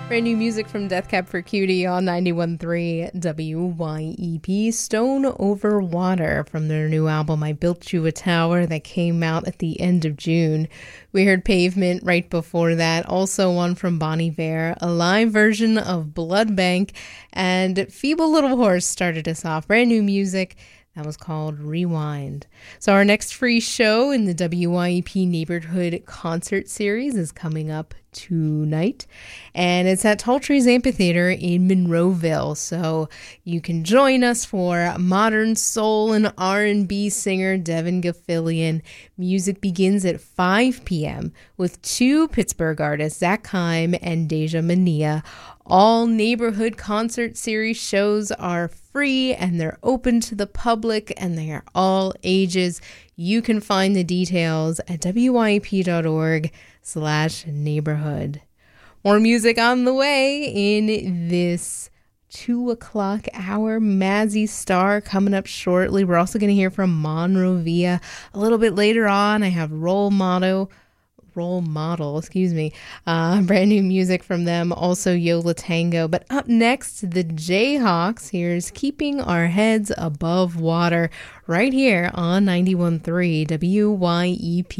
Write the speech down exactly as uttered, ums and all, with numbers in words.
Brand new music from Death Cab for Cutie on ninety-one point three W Y E P. Stone Over Water from their new album I Built You a Tower that came out at the end of June. We heard Pavement right before that, also one from Bon Iver, a live version of Blood Bank, and Feeble Little Horse started us off. Brand new music. That was called Rewind. So our next free show in the W Y E P Neighborhood Concert Series is coming up tonight, and it's at Tall Trees Amphitheater in Monroeville. So you can join us for modern soul and R and B singer Devin Gaffilian. Music begins at five p.m. with two Pittsburgh artists, Zach Kime and Deja Mania. All Neighborhood Concert Series shows are free and they're open to the public and they are all ages. You can find the details at W Y E P dot org slash neighborhood. More music on the way in this two o'clock hour. Mazzy Star coming up shortly. We're also going to hear from Monrovia a little bit later on. I have Role Model. Role Model, excuse me. Uh, brand new music from them. Also Yola Tango. But up next, the Jayhawks. Here's Keeping Our Heads Above Water right here on ninety-one point three W Y E P.